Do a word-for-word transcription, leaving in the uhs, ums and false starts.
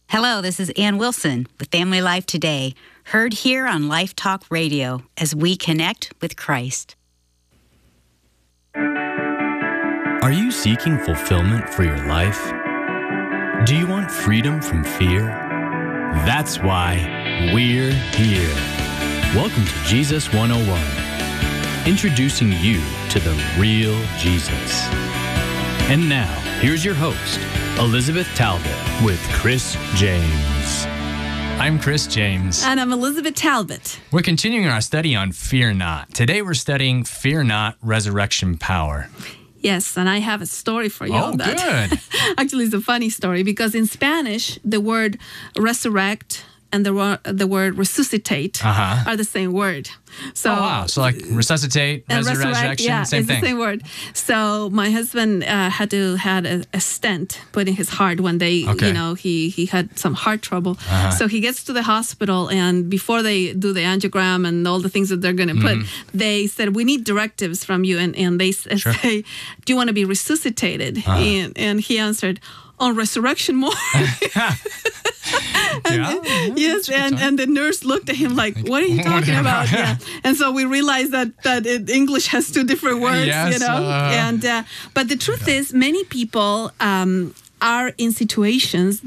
Hello, this is Ann Wilson with Family Life Today, heard here on Life Talk Radio as we connect with Christ. Are you seeking fulfillment for your life? Do you want freedom from fear? That's why we're here. Welcome to Jesus one oh one, introducing you to the real Jesus. And now, here's your host, Elizabeth Talbot with Chris James. I'm Chris James. And I'm Elizabeth Talbot. We're continuing our study on Fear Not. Today we're studying Fear Not, Resurrection Power. Yes, and I have a story for you oh, on that. good. Actually, it's a funny story because in Spanish, the word resurrect and the, wo- the word resuscitate Uh-huh. are the same word. So, oh, wow. So like resuscitate, and resur- resurrect, resurrection, yeah, same it's thing. the same word. So my husband uh, had to had a, a stent put in his heart when they, Okay. you know, he he had some heart trouble. Uh-huh. So he gets to the hospital, and before they do the angiogram and all the things that they're going to put, they said, we need directives from you. And, and they s- Sure. say, do you want to be resuscitated? Uh-huh. And, and he answered, on resurrection more. Yeah, And, yes, that's a good and, time. and the nurse looked at him like, what are you talking about? Yeah. And so we realized that that it, English has two different words, Yes, you know. uh, and uh, but the truth is, many people um, are in situations